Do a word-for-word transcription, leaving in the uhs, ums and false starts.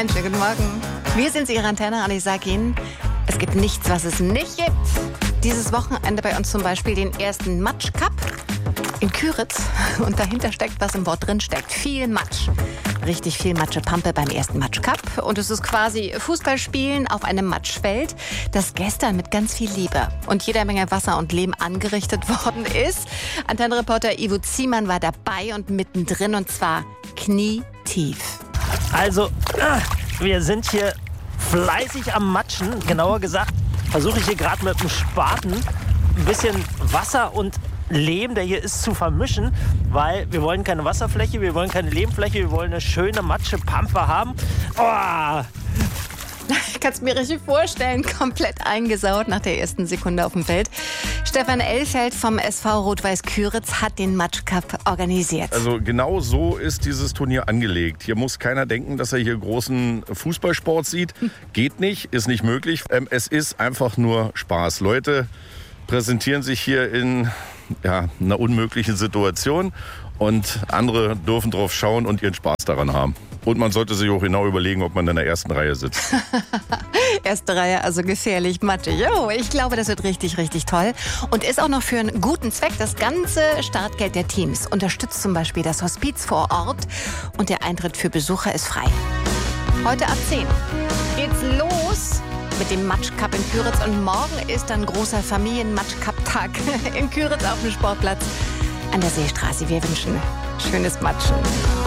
Einen schönen guten Morgen. Wir sind Ihre Antenne und ich sage Ihnen, es gibt nichts, was es nicht gibt. Dieses Wochenende bei uns zum Beispiel den ersten Matsch Cup in Küritz. Und dahinter steckt, was im Wort drin steckt. Viel Matsch. Richtig viel Matschepampe beim ersten Matsch Cup. Und es ist quasi Fußballspielen auf einem Matschfeld, das gestern mit ganz viel Liebe und jeder Menge Wasser und Lehm angerichtet worden ist. Antennenreporter Ivo Ziemann war dabei und mittendrin, und zwar knietief. Also, wir sind hier fleißig am Matschen. Genauer gesagt, versuche ich hier gerade mit dem Spaten ein bisschen Wasser und Lehm, der hier ist, zu vermischen, weil wir wollen keine Wasserfläche, wir wollen keine Lehmfläche, wir wollen eine schöne Matschepampe haben. Oh. Ich kann es mir richtig vorstellen, komplett eingesaut nach der ersten Sekunde auf dem Feld. Stefan Ellfeld vom S V Rot-Weiß Küritz hat den Matsch Cup organisiert. Also genau so ist dieses Turnier angelegt. Hier muss keiner denken, dass er hier großen Fußballsport sieht. Geht nicht, ist nicht möglich. Ähm, es ist einfach nur Spaß. Leute präsentieren sich hier in ja, einer unmöglichen Situation und andere dürfen drauf schauen und ihren Spaß daran haben. Und man sollte sich auch genau überlegen, ob man in der ersten Reihe sitzt. Erste Reihe, also gefährlich, matschig. Jo, ich glaube, das wird richtig, richtig toll. Und ist auch noch für einen guten Zweck. Das ganze Startgeld der Teams unterstützt zum Beispiel das Hospiz vor Ort. Und der Eintritt für Besucher ist frei. Heute ab zehn geht's los mit dem Matsch Cup in Küritz. Und morgen ist dann großer Familien-Matsch-Cup-Tag in Küritz auf dem Sportplatz an der Seestraße. Wir wünschen schönes Matschen.